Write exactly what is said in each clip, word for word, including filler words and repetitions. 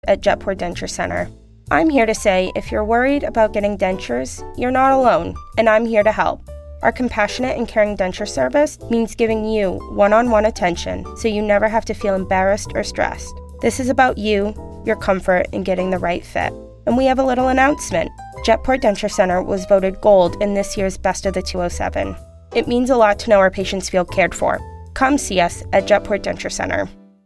at Jetport Denture Center. I'm here to say if you're worried about getting dentures, you're not alone, and I'm here to help. Our compassionate and caring denture service means giving you one-on-one attention so you never have to feel embarrassed or stressed. This is about you, your comfort, and getting the right fit. And we have a little announcement. Jetport Denture Center was voted gold in this year's Best of the two oh seven. It means a lot to know our patients feel cared for. Come see us at Jetport Denture Center.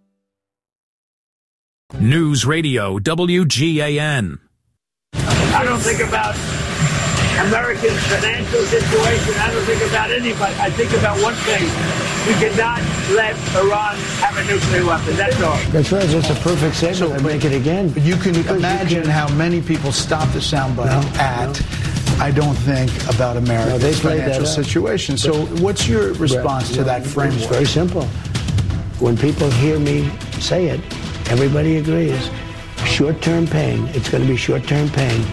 News Radio W G A N. I don't think about America's financial situation. I don't think about anybody. I think about one thing. We cannot let Iran have a nuclear weapon. That's all. That's right. That's a perfect segue. So, make it again. You can because imagine you can, how many people stop the soundbite no, at, no. I don't think about America's no, financial situation. So what's your response Brett, to that framework? It's very simple. When people hear me say it, everybody agrees. Short-term pain. It's going to be short-term pain.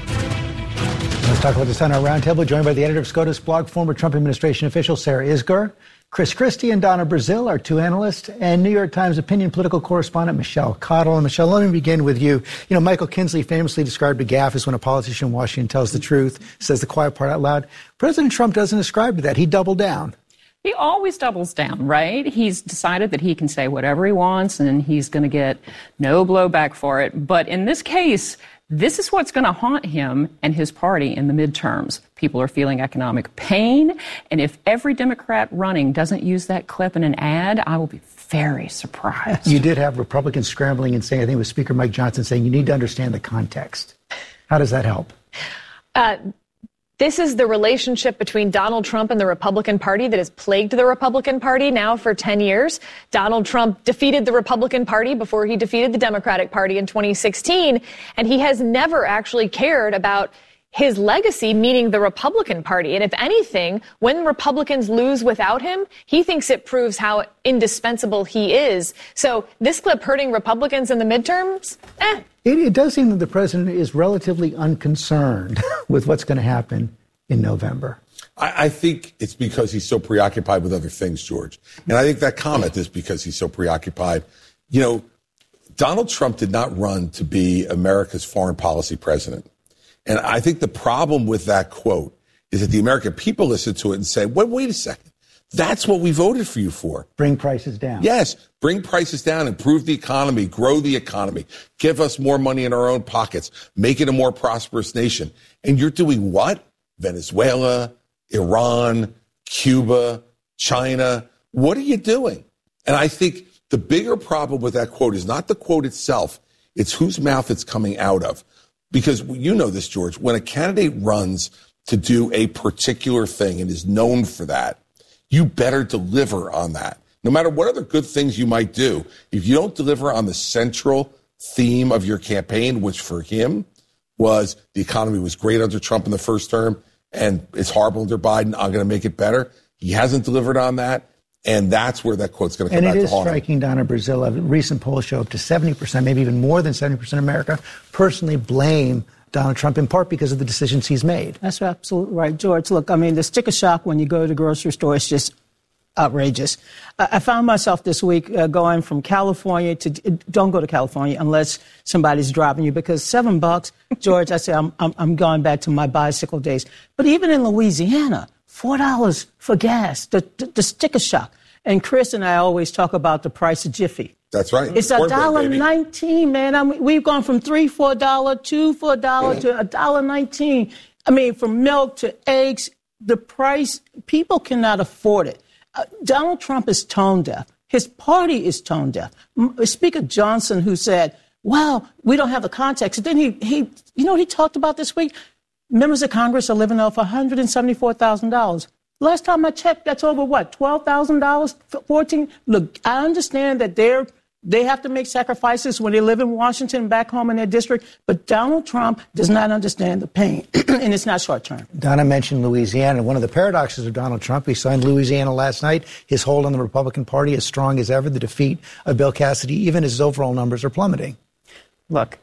Let's talk about this on our roundtable, joined by the editor of SCOTUS blog, former Trump administration official Sarah Isgur, Chris Christie and Donna Brazil, our two analysts, and New York Times opinion political correspondent Michelle Cottle. And Michelle, let me begin with you. You know, Michael Kinsley famously described a gaffe as when a politician in Washington tells the truth, says the quiet part out loud. President Trump doesn't ascribe to that. He doubled down. He always doubles down, right? He's decided that he can say whatever he wants and he's going to get no blowback for it. But in this case, this is what's going to haunt him and his party in the midterms. People are feeling economic pain. And if every Democrat running doesn't use that clip in an ad, I will be very surprised. You did have Republicans scrambling and saying, I think it was Speaker Mike Johnson saying, you need to understand the context. How does that help? Uh, This is the relationship between Donald Trump and the Republican Party that has plagued the Republican Party now for ten years. Donald Trump defeated the Republican Party before he defeated the Democratic Party in twenty sixteen, and he has never actually cared about his legacy, meaning the Republican Party. And if anything, when Republicans lose without him, he thinks it proves how indispensable he is. So this clip hurting Republicans in the midterms, eh. It, it does seem that the president is relatively unconcerned with what's going to happen in November. I, I think it's because he's so preoccupied with other things, George. And I think that comment is because he's so preoccupied. You know, Donald Trump did not run to be America's foreign policy president. And I think the problem with that quote is that the American people listen to it and say, wait, wait a second. That's what we voted for you for. Bring prices down. Yes. Bring prices down, improve the economy, grow the economy, give us more money in our own pockets, make it a more prosperous nation. And you're doing what? Venezuela, Iran, Cuba, China. What are you doing? And I think the bigger problem with that quote is not the quote itself. It's whose mouth it's coming out of. Because you know this, George, when a candidate runs to do a particular thing and is known for that, you better deliver on that. No matter what other good things you might do, if you don't deliver on the central theme of your campaign, which for him was the economy was great under Trump in the first term and it's horrible under Biden, I'm going to make it better. He hasn't delivered on that. And that's where that quote's going to come back to haunt him. And it is striking, Donna Brazil. A recent polls show up to seventy percent, maybe even more than seventy percent of America personally blame Donald Trump in part because of the decisions he's made. That's absolutely right, George. Look, I mean, the sticker shock when you go to the grocery store is just outrageous. I, I found myself this week uh, going from California to, don't go to California unless somebody's driving you, because seven bucks, George, I say I'm, I'm, I'm going back to my bicycle days. But even in Louisiana, four dollars for gas, the, the, the sticker shock. And Chris and I always talk about the price of Jiffy. That's right. It's a dollar nineteen, man. I mean, we've gone from three for a dollar, two for a dollar to a dollar nineteen. I mean, from milk to eggs, the price, people cannot afford it. Uh, Donald Trump is tone deaf. His party is tone deaf. M- Speaker Johnson, who said, well, we don't have the context. And then he, he, you know what he talked about this week? Members of Congress are living off one hundred seventy-four thousand dollars. Last time I checked, that's over what, twelve thousand dollars, fourteen? Look, I understand that they're, they have to make sacrifices when they live in Washington, back home in their district, but Donald Trump does not understand the pain, and it's not short term. Donna mentioned Louisiana. One of the paradoxes of Donald Trump, he signed Louisiana last night. His hold on the Republican Party is strong as ever. The defeat of Bill Cassidy, even as his overall numbers are plummeting. Look,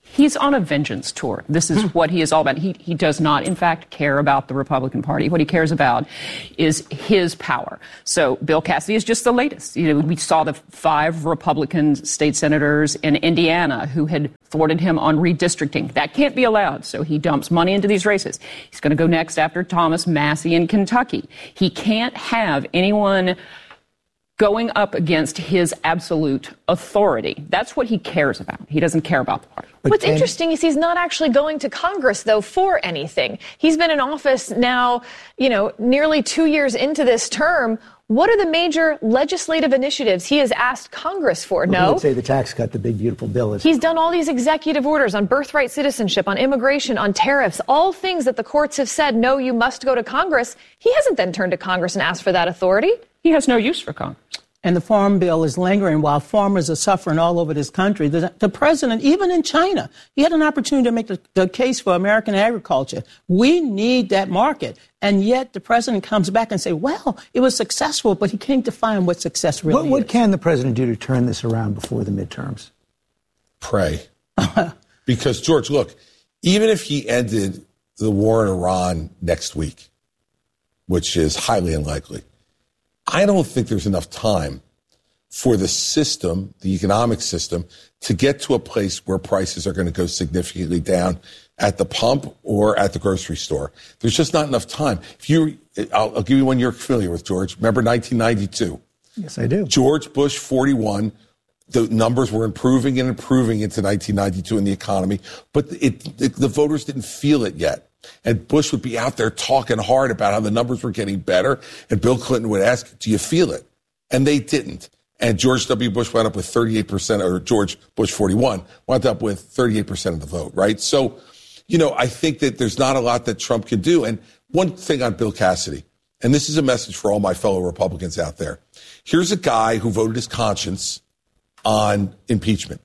He's on a vengeance tour. This is what he is all about. He, he does not, in fact, care about the Republican Party. What he cares about is his power. So Bill Cassidy is just the latest. You know, we saw the five Republican state senators in Indiana who had thwarted him on redistricting. That can't be allowed. So he dumps money into these races. He's going to go next after Thomas Massie in Kentucky. He can't have anyone going up against his absolute authority. That's what he cares about. He doesn't care about the party. What's interesting is he's not actually going to Congress, though, for anything. He's been in office now, you know, nearly two years into this term. What are the major legislative initiatives he has asked Congress for? Well, no. Let's say the tax cut, the big, beautiful bill is. He's done all these executive orders on birthright citizenship, on immigration, on tariffs, all things that the courts have said, no, you must go to Congress. He hasn't then turned to Congress and asked for that authority. He has no use for Congress. And the farm bill is lingering while farmers are suffering all over this country. The, the president, even in China, he had an opportunity to make the, the case for American agriculture. We need that market. And yet the president comes back and say, well, it was successful, but he can't define what success really what, what is. What can the president do to turn this around before the midterms? Pray. Because, George, look, even if he ended the war in Iran next week, which is highly unlikely, I don't think there's enough time for the system, the economic system, to get to a place where prices are going to go significantly down at the pump or at the grocery store. There's just not enough time. If you, I'll, I'll give you one you're familiar with, George. Remember nineteen ninety-two? Yes, I do. George Bush, forty-one. The numbers were improving and improving into nineteen ninety-two in the economy, but it, it, the voters didn't feel it yet. And Bush would be out there talking hard about how the numbers were getting better. And Bill Clinton would ask, do you feel it? And they didn't. And George W. Bush wound up with thirty-eight percent, or George Bush forty-one wound up with thirty-eight percent of the vote, right? So, you know, I think that there's not a lot that Trump can do. And one thing on Bill Cassidy, and this is a message for all my fellow Republicans out there. Here's a guy who voted his conscience on impeachment.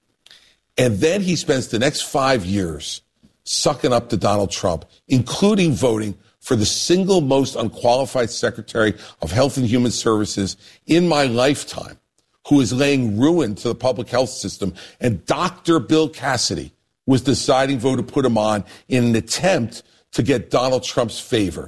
And then he spends the next five years sucking up to Donald Trump, including voting for the single most unqualified Secretary of Health and Human Services in my lifetime, who is laying ruin to the public health system. And Doctor Bill Cassidy was the deciding vote to put him on in an attempt to get Donald Trump's favor.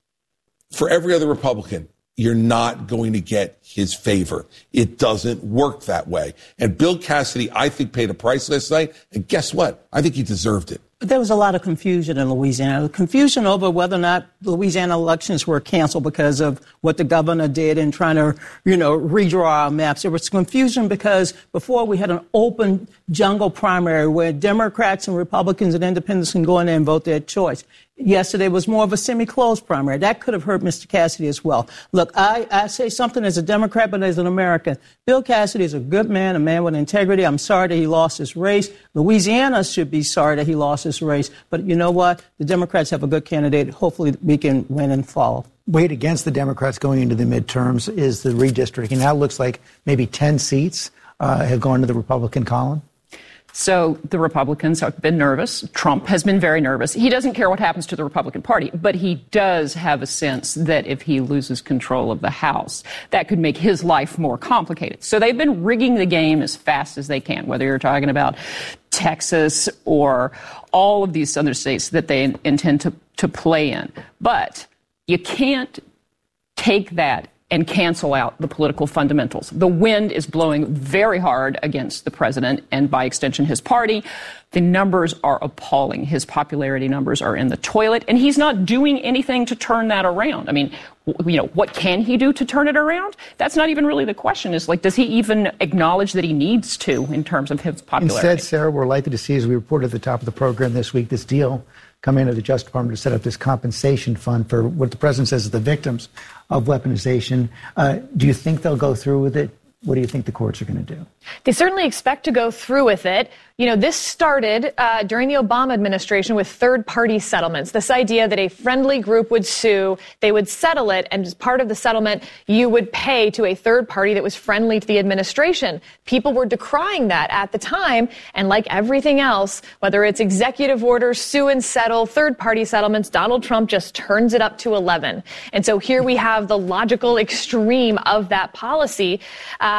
For every other Republican, you're not going to get his favor. It doesn't work that way. And Bill Cassidy, I think, paid a price last night. And guess what? I think he deserved it. There was a lot of confusion in Louisiana. Confusion over whether or not Louisiana elections were canceled because of what the governor did in trying to, you know, redraw our maps. There was confusion because before we had an open jungle primary where Democrats and Republicans and independents can go in there and vote their choice. Yesterday was more of a semi-closed primary. That could have hurt Mister Cassidy as well. Look, I, I say something as a Democrat, but as an American. Bill Cassidy is a good man, a man with integrity. I'm sorry that he lost his race. Louisiana should be sorry that he lost his race. But you know what? The Democrats have a good candidate. Hopefully we can win and follow. Weight against the Democrats going into the midterms is the redistricting. Now it looks like maybe ten seats uh, have gone to the Republican column. So the Republicans have been nervous. Trump has been very nervous. He doesn't care what happens to the Republican Party, but he does have a sense that if he loses control of the House, that could make his life more complicated. So they've been rigging the game as fast as they can, whether you're talking about Texas or all of these other states that they intend to, to play in. But you can't take that and cancel out the political fundamentals. The wind is blowing very hard against the president and, by extension, his party. The numbers are appalling. His popularity numbers are in the toilet, and he's not doing anything to turn that around. I mean, you know, what can he do to turn it around? That's not even really the question. Is like, does he even acknowledge that he needs to in terms of his popularity? Instead, Sarah, we're likely to see, as we reported at the top of the program this week, this deal come into the Justice Department to set up this compensation fund for what the president says is the victims of weaponization. Uh, do you think they'll go through with it? What do you think the courts are going to do? They certainly expect to go through with it. You know, this started uh, during the Obama administration with third-party settlements. This idea that a friendly group would sue, they would settle it, and as part of the settlement, you would pay to a third party that was friendly to the administration. People were decrying that at the time, and like everything else, whether it's executive orders, sue and settle, third-party settlements, Donald Trump just turns it up to eleven. And so here we have the logical extreme of that policy. Uh,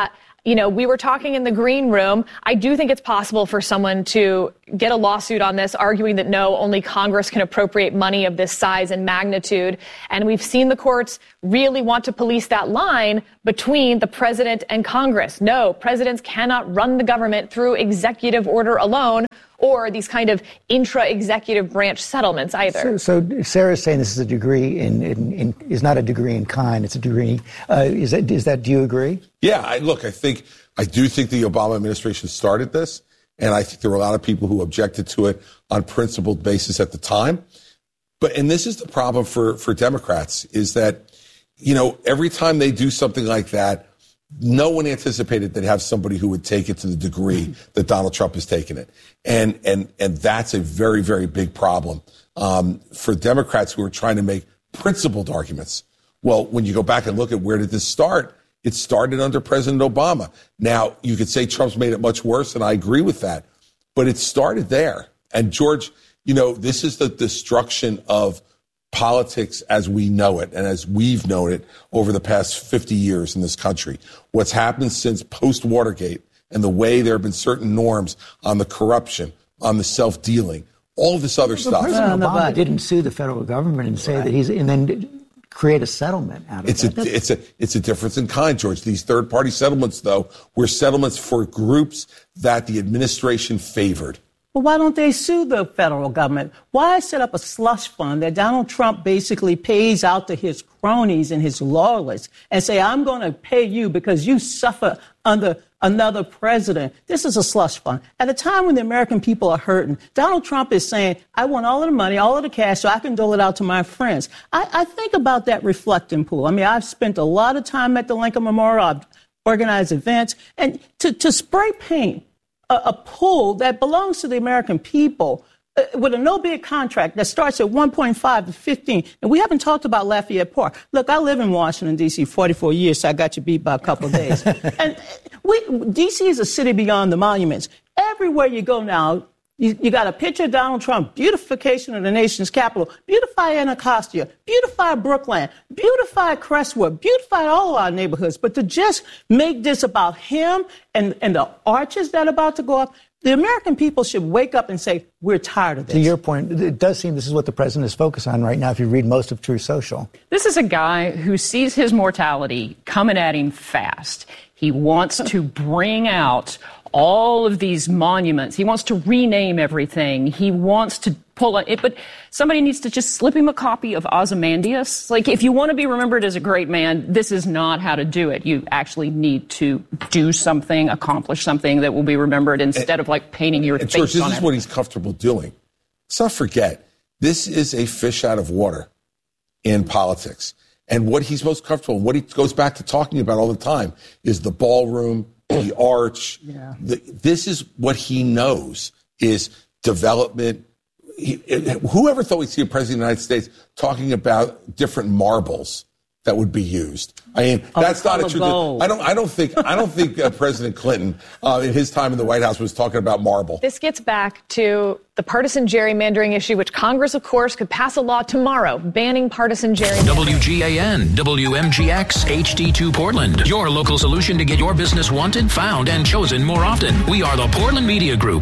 you know, we were talking in the green room. I do think it's possible for someone to get a lawsuit on this, arguing that no, only Congress can appropriate money of this size and magnitude. And we've seen the courts really want to police that line between the president and Congress. No, presidents cannot run the government through executive order alone, or these kind of intra-executive branch settlements either. So, so Sarah's saying this is a degree in, in, in is not a degree in kind. It's a degree. Uh, is that is that? Do you agree? Yeah. I, look, I think I do think the Obama administration started this, and I think there were a lot of people who objected to it on principled basis at the time. But and this is the problem for for Democrats is that, you know, every time they do something like that, no one anticipated they'd have somebody who would take it to the degree that Donald Trump has taken it. And and and that's a very, very big problem um, for Democrats who are trying to make principled arguments. Well, when you go back and look at where did this start, it started under President Obama. Now, you could say Trump's made it much worse, and I agree with that. But it started there. And, George, you know, this is the destruction of politics as we know it and as we've known it over the past fifty years in this country. What's happened since post-Watergate and the way there have been certain norms on the corruption, on the self-dealing, all of this other but stuff. President Obama didn't sue the federal government and say right. that he's and then create a settlement out of it's that. A, it's a it's a difference in kind, George. These third-party settlements, though, were settlements for groups that the administration favored. Well, why don't they sue the federal government? Why set up a slush fund that Donald Trump basically pays out to his cronies and his loyalists and say, I'm going to pay you because you suffer under another president? This is a slush fund. At a time when the American people are hurting, Donald Trump is saying, I want all of the money, all of the cash, so I can dole it out to my friends. I, I think about that reflecting pool. I mean, I've spent a lot of time at the Lincoln Memorial. I've organized events. And to, to spray paint a, a pool that belongs to the American people uh, with a no-bid contract that starts at one point five to fifteen. And we haven't talked about Lafayette Park. Look, I live in Washington, D C forty-four years, so I got you beat by a couple of days. And we, D C is a city beyond the monuments. Everywhere you go now, you, you got a picture of Donald Trump, beautification of the nation's capital, beautify Anacostia, beautify Brookline, beautify Crestwood, beautify all our neighborhoods. But to just make this about him and, and the arches that are about to go up, the American people should wake up and say, we're tired of this. To your point, it does seem this is what the president is focused on right now if you read most of Truth Social. This is a guy who sees his mortality coming at him fast. He wants to bring out all of these monuments. He wants to rename everything. He wants to pull it. But somebody needs to just slip him a copy of Ozymandias. Like, if you want to be remembered as a great man, this is not how to do it. You actually need to do something, accomplish something that will be remembered instead and, of, like, painting your face George, this on is it. what he's comfortable doing. Let's not forget, this is a fish out of water in politics. And what he's most comfortable, what he goes back to talking about all the time, is the ballroom, the arch. Yeah. The, this is what he knows is development. He, it, whoever thought we'd see a president of the United States talking about different marbles that would be used? I mean, oh, that's not a truth. Gold. I don't. I don't think. I don't think uh, President Clinton, uh, in his time in the White House, was talking about marble. This gets back to the partisan gerrymandering issue, which Congress, of course, could pass a law tomorrow banning partisan gerrymandering. W G A N, W M G X, H D two Portland. Your local solution to get your business wanted, found, and chosen more often. We are the Portland Media Group.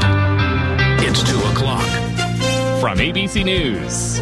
It's two o'clock. From A B C News,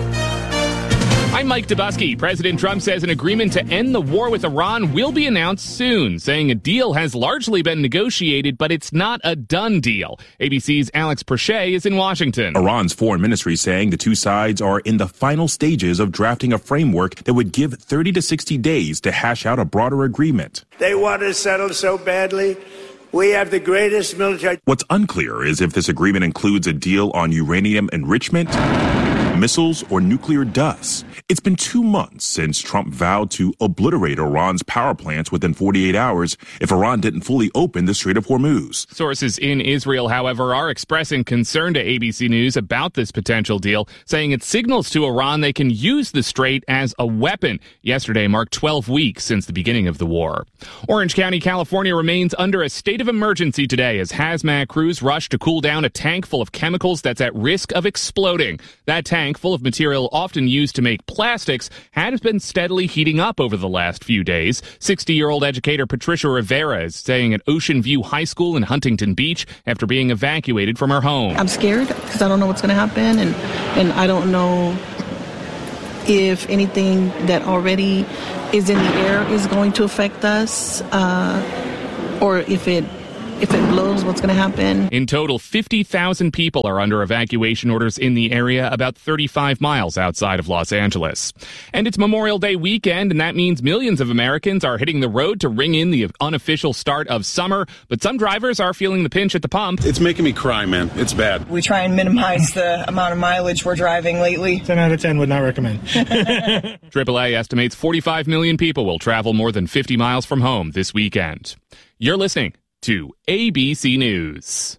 I'm Mike Dubusky. President Trump says an agreement to end the war with Iran will be announced soon, saying a deal has largely been negotiated, but it's not a done deal. A B C's Alex Perche is in Washington. Iran's foreign ministry saying the two sides are in the final stages of drafting a framework that would give thirty to sixty days to hash out a broader agreement. They want to settle so badly. We have the greatest military. What's unclear is if this agreement includes a deal on uranium enrichment, missiles, or nuclear dust. It's been two months since Trump vowed to obliterate Iran's power plants within forty-eight hours if Iran didn't fully open the Strait of Hormuz. Sources in Israel, however, are expressing concern to A B C News about this potential deal, saying it signals to Iran they can use the strait as a weapon. Yesterday marked twelve weeks since the beginning of the war. Orange County, California remains under a state of emergency today as hazmat crews rush to cool down a tank full of chemicals that's at risk of exploding. That tank tank full of material often used to make plastics has been steadily heating up over the last few days. sixty-year-old educator Patricia Rivera is staying at Ocean View High School in Huntington Beach after being evacuated from her home. I'm scared because I don't know what's going to happen, and, and I don't know if anything that already is in the air is going to affect us, uh, or if it If it blows, what's going to happen? In total, fifty thousand people are under evacuation orders in the area, about thirty-five miles outside of Los Angeles. And it's Memorial Day weekend, and that means millions of Americans are hitting the road to ring in the unofficial start of summer. But some drivers are feeling the pinch at the pump. It's making me cry, man. It's bad. We try and minimize the amount of mileage we're driving lately. ten out of ten would not recommend. triple A estimates forty-five million people will travel more than fifty miles from home this weekend. You're listening to A B C News.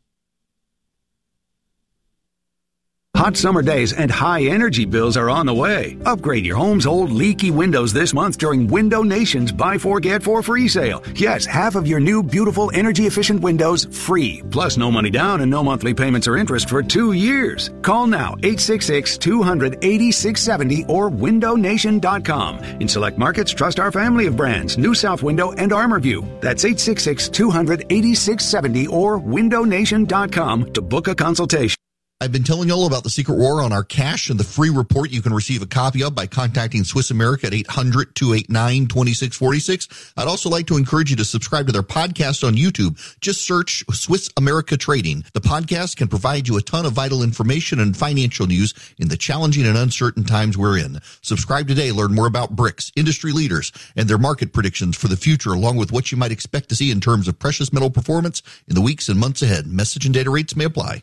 Hot summer days and high energy bills are on the way. Upgrade your home's old leaky windows this month during Window Nation's Buy Four Get Four free sale. Yes, half of your new beautiful energy efficient windows free. Plus no money down and no monthly payments or interest for two years. Call now eight six six, two hundred, eighty-six seventy or window nation dot com. In select markets, trust our family of brands, New South Window and ArmorView. That's eight six six, two hundred, eighty-six seventy or window nation dot com to book a consultation. I've been telling you all about the secret war on our cash and the free report you can receive a copy of by contacting Swiss America at eight hundred, two eight nine, two six four six. I'd also like to encourage you to subscribe to their podcast on YouTube. Just search Swiss America Trading. The podcast can provide you a ton of vital information and financial news in the challenging and uncertain times we're in. Subscribe today. Learn more about BRICS, industry leaders, and their market predictions for the future, along with what you might expect to see in terms of precious metal performance in the weeks and months ahead. Message and data rates may apply.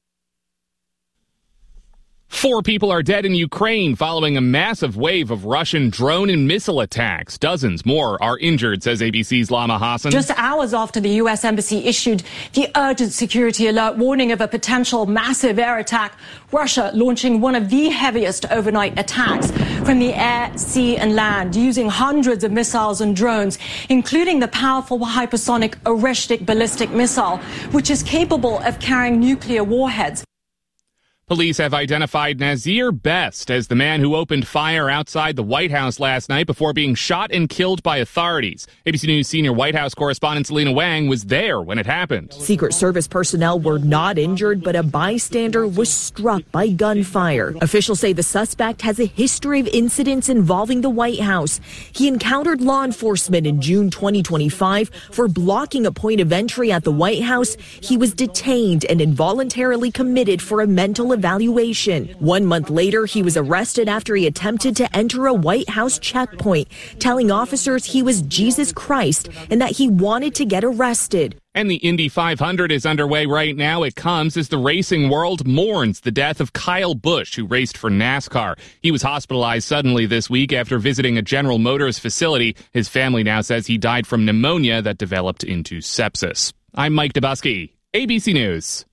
Four people are dead in Ukraine following a massive wave of Russian drone and missile attacks. Dozens more are injured, says A B C's Lama Hassan. Just hours after the U S Embassy issued the urgent security alert warning of a potential massive air attack, Russia launching one of the heaviest overnight attacks from the air, sea and land, using hundreds of missiles and drones, including the powerful hypersonic Oreshnik ballistic missile, which is capable of carrying nuclear warheads. Police have identified Nazir Best as the man who opened fire outside the White House last night before being shot and killed by authorities. A B C News senior White House correspondent Selena Wang was there when it happened. Secret Service personnel were not injured, but a bystander was struck by gunfire. Officials say the suspect has a history of incidents involving the White House. He encountered law enforcement in June twenty twenty-five for blocking a point of entry at the White House. He was detained and involuntarily committed for a mental evaluation. One month later, he was arrested after he attempted to enter a White House checkpoint, telling officers he was Jesus Christ and that he wanted to get arrested. And the Indy five hundred is underway right now. It comes as the racing world mourns the death of Kyle Busch, who raced for NASCAR. He was hospitalized suddenly this week after visiting a General Motors facility. His family now says he died from pneumonia that developed into sepsis. I'm Mike Dubusky, A B C News.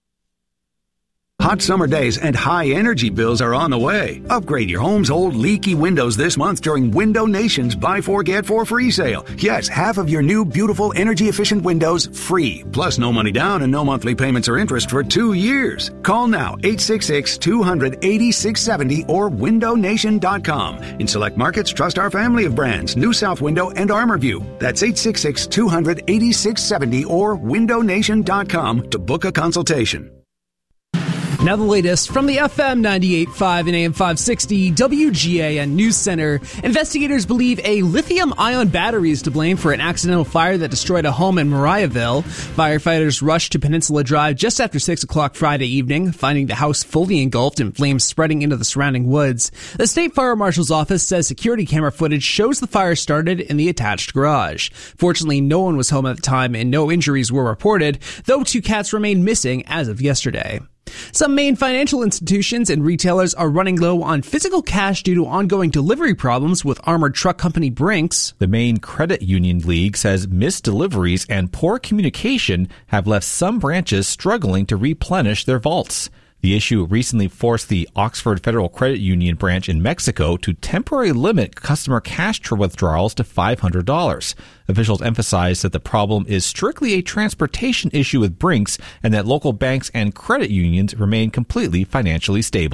Hot summer days and high energy bills are on the way. Upgrade your home's old leaky windows this month during Window Nation's Buy Four Get Four free sale. Yes, half of your new beautiful energy efficient windows free. Plus no money down and no monthly payments or interest for two years. Call now eight six six, two hundred, eighty-six seventy or window nation dot com. In select markets, trust our family of brands, New South Window and ArmorView. That's eight six six, two hundred, eighty-six seventy or window nation dot com to book a consultation. Now the latest from the F M ninety-eight point five and A M five sixty W G A N News Center. Investigators believe a lithium-ion battery is to blame for an accidental fire that destroyed a home in Mariahville. Firefighters rushed to Peninsula Drive just after six o'clock Friday evening, finding the house fully engulfed and flames spreading into the surrounding woods. The State Fire Marshal's office says security camera footage shows the fire started in the attached garage. Fortunately, no one was home at the time and no injuries were reported, though two cats remain missing as of yesterday. Some main financial institutions and retailers are running low on physical cash due to ongoing delivery problems with armored truck company Brinks. The Maine Credit Union League says missed deliveries and poor communication have left some branches struggling to replenish their vaults. The issue recently forced the Oxford Federal Credit Union branch in Mexico to temporarily limit customer cash withdrawals to five hundred dollars. Officials emphasize that the problem is strictly a transportation issue with Brinks and that local banks and credit unions remain completely financially stable.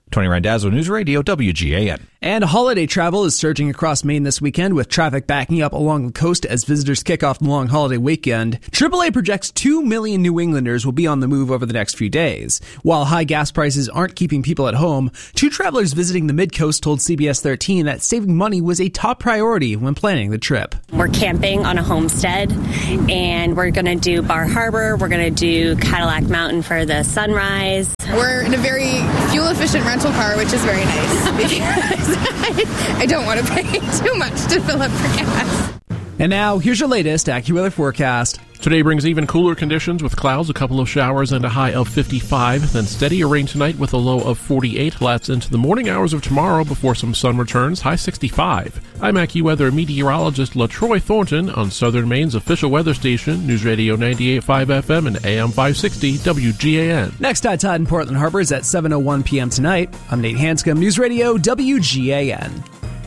Tony Randazzo, News Radio, W G A N. And holiday travel is surging across Maine this weekend, with traffic backing up along the coast as visitors kick off the long holiday weekend. triple A projects two million New Englanders will be on the move over the next few days. While high gas prices aren't keeping people at home, two travelers visiting the Mid-Coast told C B S thirteen that saving money was a top priority when planning the trip. We're camping on a homestead, and we're going to do Bar Harbor. We're going to do Cadillac Mountain for the sunrise. We're in a very fuel-efficient rental car, which is very nice because I, I don't want to pay too much to fill up for gas. And now, here's your latest AccuWeather forecast. Today brings even cooler conditions with clouds, a couple of showers, and a high of fifty-five. Then steadier rain tonight with a low of forty-eight. Lasts into the morning hours of tomorrow before some sun returns, high sixty-five. I'm AccuWeather meteorologist LaTroy Thornton on Southern Maine's official weather station, News Radio ninety-eight point five F M and A M five sixty W G A N. Next high tide in Portland Harbor is at seven oh one p.m. tonight. I'm Nate Hanscom, News Radio W G A N.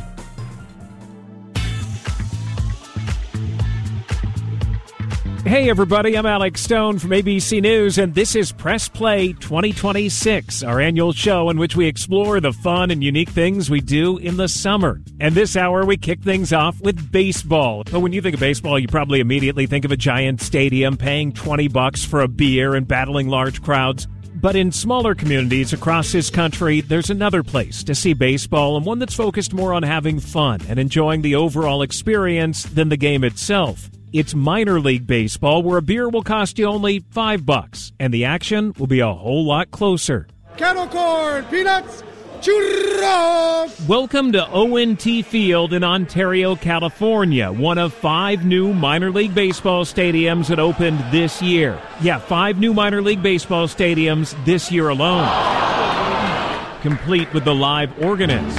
Hey everybody, I'm Alex Stone from A B C News, and this is Press Play twenty twenty-six, our annual show in which we explore the fun and unique things we do in the summer. And this hour we kick things off with baseball. But when you think of baseball, you probably immediately think of a giant stadium paying twenty bucks for a beer and battling large crowds. But in smaller communities across this country, there's another place to see baseball, and one that's focused more on having fun and enjoying the overall experience than the game itself. It's minor league baseball, where a beer will cost you only five bucks, and the action will be a whole lot closer. Kettle corn, peanuts, churros! Welcome to O N T Field in Ontario, California, one of five new minor league baseball stadiums that opened this year. Yeah, five new minor league baseball stadiums this year alone, complete with the live organist.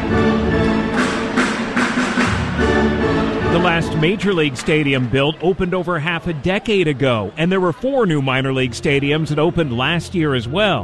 The last major league stadium built opened over half a decade ago, and there were four new minor league stadiums that opened last year as well.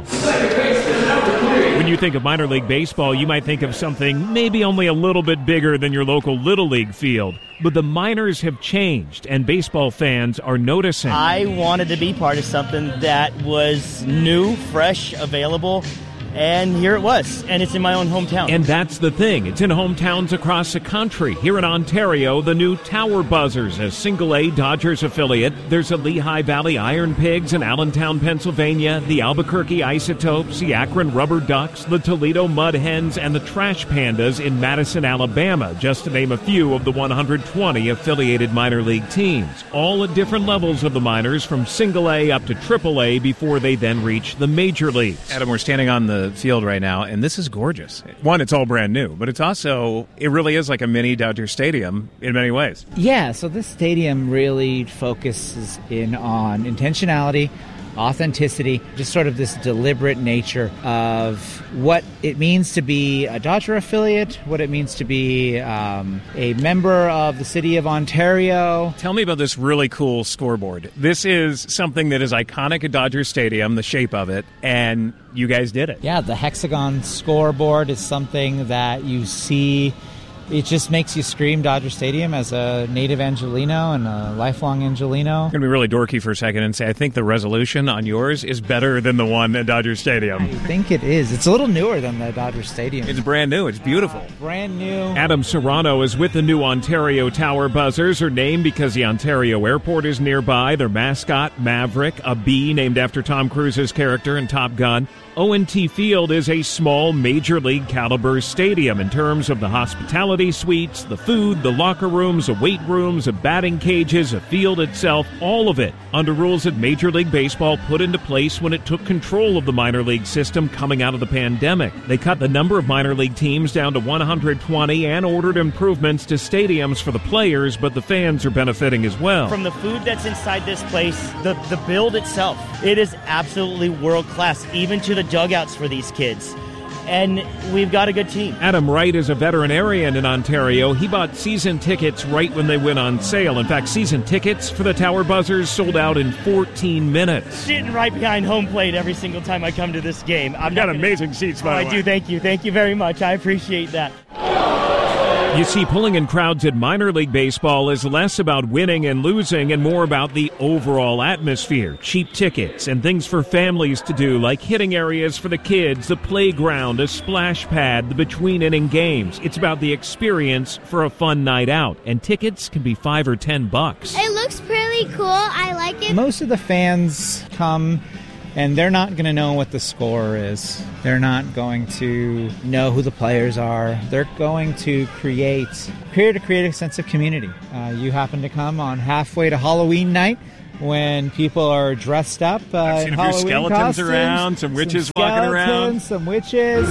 When you think of minor league baseball, you might think of something maybe only a little bit bigger than your local Little League field. But the minors have changed, and baseball fans are noticing. I wanted to be part of something that was new, fresh, available. And here it was, and it's in my own hometown. And that's the thing. It's in hometowns across the country. Here in Ontario, the new Tower Buzzers, a single-A Dodgers affiliate. There's a Lehigh Valley Iron Pigs in Allentown, Pennsylvania, the Albuquerque Isotopes, the Akron Rubber Ducks, the Toledo Mud Hens, and the Trash Pandas in Madison, Alabama, just to name a few of the one hundred twenty affiliated minor league teams, all at different levels of the minors, from single-A up to triple A, before they then reach the major leagues. Adam, we're standing on the field right now, and this is gorgeous. One, it's all brand new, but it's also, it really is like a mini Dodger Stadium in many ways. Yeah, so this stadium really focuses in on intentionality, authenticity, just sort of this deliberate nature of what it means to be a Dodger affiliate, what it means to be um, a member of the city of Ontario. Tell me about this really cool scoreboard. This is something that is iconic at Dodger Stadium, the shape of it, and you guys did it. Yeah, the hexagon scoreboard is something that you see. It just makes you scream Dodger Stadium as a native Angelino and a lifelong Angelino. I'm going to be really dorky for a second and say I think the resolution on yours is better than the one at Dodger Stadium. I think it is. It's a little newer than the Dodger Stadium. It's brand new. It's beautiful. Uh, brand new. Adam Serrano is with the new Ontario Tower Buzzers. Her name because the Ontario Airport is nearby. Their mascot, Maverick, a bee named after Tom Cruise's character in Top Gun. O N T Field is a small major league caliber stadium in terms of the hospitality suites, the food, the locker rooms, the weight rooms, the batting cages, the field itself, all of it under rules that Major League Baseball put into place when it took control of the minor league system coming out of the pandemic. They cut the number of minor league teams down to one hundred twenty and ordered improvements to stadiums for the players, but the fans are benefiting as well. From the food that's inside this place, the, the build itself, it is absolutely world class, even to the dugouts for these kids. And we've got a good team. Adam Wright is a veterinarian in Ontario. He bought season tickets right when they went on sale. In fact, season tickets for the Tower Buzzers sold out in fourteen minutes. Sitting right behind home plate every single time I come to this game. I've got amazing seats, by oh, the I way. do, thank you. Thank you very much. I appreciate that. You see, pulling in crowds at minor league baseball is less about winning and losing and more about the overall atmosphere, cheap tickets, and things for families to do like hitting areas for the kids, the playground, a splash pad, the between-inning games. It's about the experience for a fun night out, and tickets can be five or ten bucks. It looks pretty cool. I like it. Most of the fans come, and they're not going to know what the score is. They're not going to know who the players are. They're going to create, create, to create a sense of community. Uh, you happen to come on halfway to Halloween night when people are dressed up. Uh, I've seen a few skeletons costumes, around, some witches some walking around. Some witches.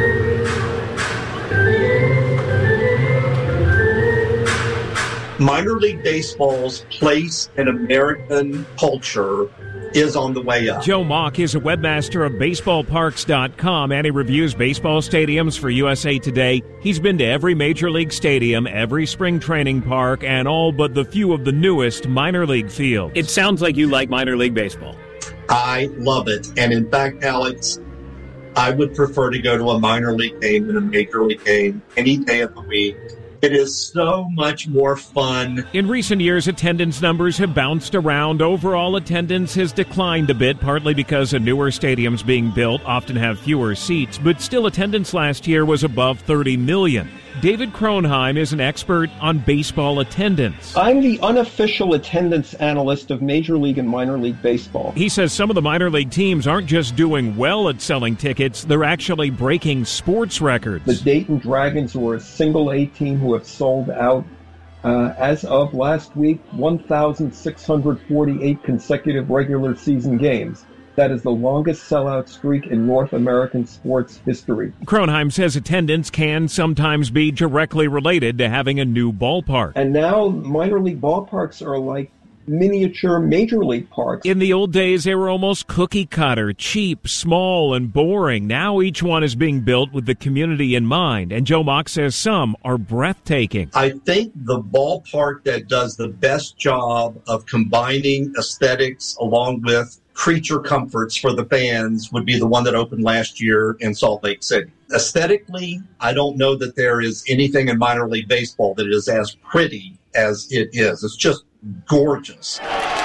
Minor League Baseball's place in American culture is on the way up. Joe Mock is a webmaster of baseball parks dot com, and he reviews baseball stadiums for U S A Today. He's been to every major league stadium, every spring training park, and all but the few of the newest minor league fields. It sounds like you like minor league baseball. I love it. And in fact, Alex, I would prefer to go to a minor league game than a major league game any day of the week. It is so much more fun. In recent years, attendance numbers have bounced around. Overall attendance has declined a bit, partly because of newer stadiums being built often have fewer seats, but still attendance last year was above thirty million. David Kronheim is an expert on baseball attendance. I'm the unofficial attendance analyst of Major League and Minor League Baseball. He says some of the minor league teams aren't just doing well at selling tickets, they're actually breaking sports records. The Dayton Dragons were a single A team who have sold out, uh, as of last week, one thousand six hundred forty-eight consecutive regular season games. That is the longest sellout streak in North American sports history. Kronheim says attendance can sometimes be directly related to having a new ballpark. And now minor league ballparks are like miniature major league parks. In the old days, they were almost cookie cutter, cheap, small, and boring. Now each one is being built with the community in mind, and Joe Mock says some are breathtaking. I think the ballpark that does the best job of combining aesthetics along with creature comforts for the fans would be the one that opened last year in Salt Lake City. Aesthetically, I don't know that there is anything in minor league baseball that is as pretty as it is. It's just gorgeous.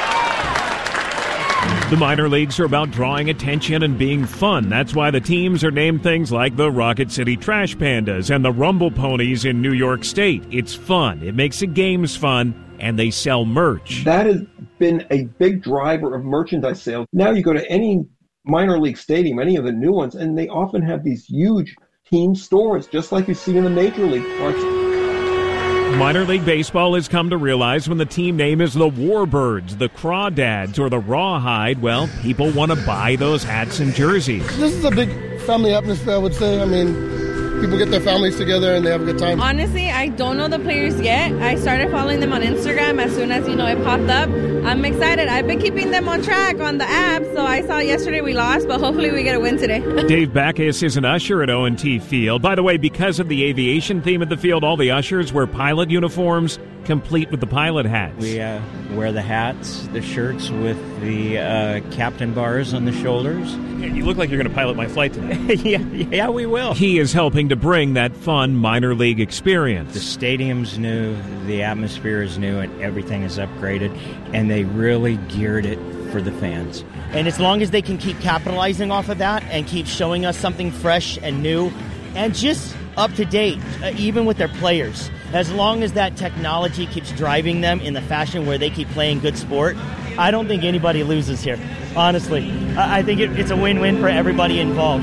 The minor leagues are about drawing attention and being fun. That's why the teams are named things like the Rocket City Trash Pandas and the Rumble Ponies in New York State. It's fun. It makes the games fun, and they sell merch. That has been a big driver of merchandise sales. Now you go to any minor league stadium, any of the new ones, and they often have these huge team stores, just like you see in the major league parks. Minor League Baseball has come to realize when the team name is the Warbirds, the Crawdads, or the Rawhide, well, people want to buy those hats and jerseys. This is a big family atmosphere, I would say. I mean, people get their families together and they have a good time. Honestly, I don't know the players yet. I started following them on Instagram as soon as, you know, it popped up. I'm excited. I've been keeping them on track on the app, so I saw yesterday we lost, but hopefully we get a win today. Dave Backus is an usher at O and T Field. By the way, because of the aviation theme at the field, all the ushers wear pilot uniforms, complete with the pilot hats. We uh, wear the hats, the shirts with the uh, captain bars on the shoulders. Yeah, you look like you're going to pilot my flight today. yeah, yeah, we will. He is helping to bring that fun minor league experience. The stadium's new, the atmosphere is new, and everything is upgraded, and they really geared it for the fans. And as long as they can keep capitalizing off of that and keep showing us something fresh and new and just up to date, uh, even with their players, as long as that technology keeps driving them in the fashion where they keep playing good sport, I don't think anybody loses here. Honestly, I, I think it, it's a win-win for everybody involved.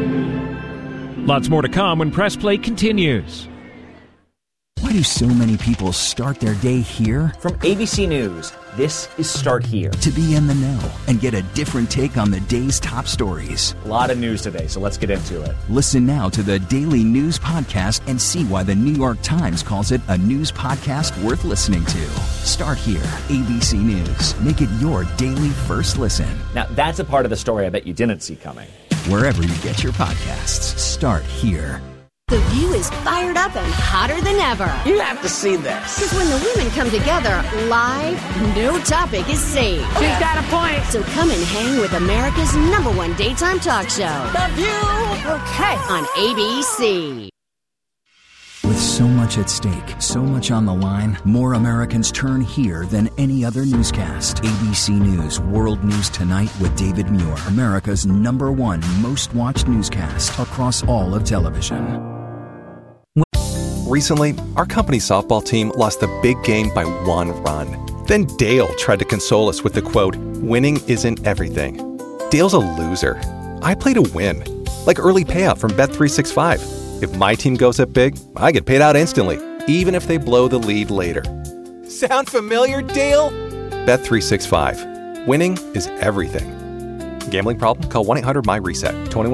Lots more to come when Press Play continues. Why do so many people start their day here? From A B C News, this is Start Here. To be in the know and get a different take on the day's top stories. A lot of news today, so let's get into it. Listen now to the Daily News Podcast and see why the New York Times calls it a news podcast worth listening to. Start Here, A B C News. Make it your daily first listen. Now, that's a part of the story I bet you didn't see coming. Wherever you get your podcasts, start here. The View is fired up and hotter than ever. You have to see this. Because when the women come together live, no topic is safe. She's got a point. So come and hang with America's number one daytime talk show. The View. Okay. On A B C. With With so much at stake, so much on the line, more Americans turn here than any other newscast. A B C News World News Tonight with David Muir, America's number one most watched newscast across all of television. Recently, our company softball team lost the big game by one run. Then Dale tried to console us with the quote, "Winning isn't everything." Dale's a loser. I play to win. Like early payout from Bet three sixty-five. If my team goes up big, I get paid out instantly, even if they blow the lead later. Sound familiar, Dale? Bet three sixty-five. Winning is everything. Gambling problem? Call one eight hundred M Y RESET. twenty-one